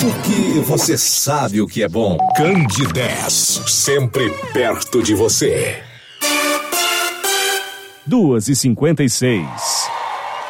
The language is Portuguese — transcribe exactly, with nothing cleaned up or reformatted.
Porque você sabe o que é bom. Candidez, sempre perto de você. duas e cinquenta e seis.